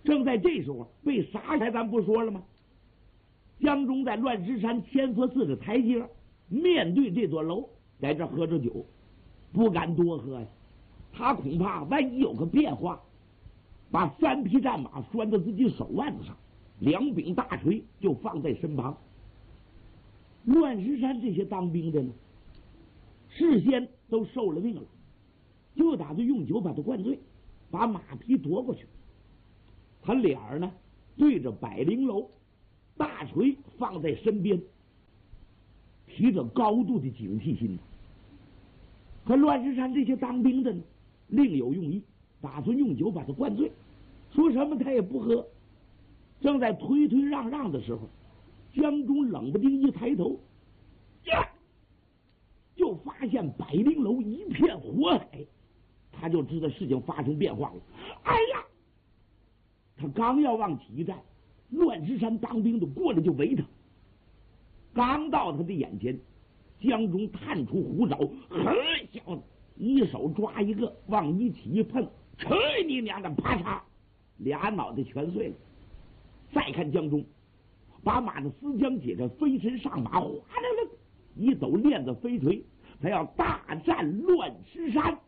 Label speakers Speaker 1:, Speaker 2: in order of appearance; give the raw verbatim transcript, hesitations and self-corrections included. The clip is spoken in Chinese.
Speaker 1: 正在这时候被杀开，咱不说了吗？江中在乱石山千佛寺的台阶，面对这座楼，在这喝着酒，不敢多喝呀。他恐怕万一有个变化，把三匹战马拴到自己手腕子上，两柄大锤就放在身旁。乱石山这些当兵的呢，事先都受了命了，就打算用酒把他灌醉，把马匹夺过去。他脸儿呢对着百灵楼，大锤放在身边，提着高度的警惕心。可乱石山这些当兵的呢，另有用意，打算用酒把他灌醉，说什么他也不喝。正在推推让让的时候，江中冷不丁一抬头，呀，就发现百灵楼一片火海，他就知道事情发生变化了。哎呀！他刚要往起一站，乱石山当兵的过来就围他。刚到他的眼前，江中探出虎爪，嘿，小子，一手抓一个，往一起一碰，去你娘的！啪嚓，俩脑袋全碎了。再看江中，把马的丝缰解着，飞身上马，哗啦啦，一抖链子飞锤，他要大战乱石山。